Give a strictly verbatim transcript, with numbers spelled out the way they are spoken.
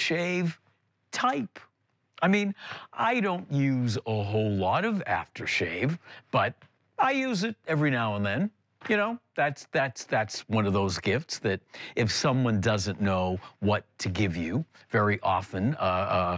aftershave type. I mean, I don't use a whole lot of aftershave, but I use it every now and then. You know, that's that's that's one of those gifts that if someone doesn't know what to give you, very often uh, uh,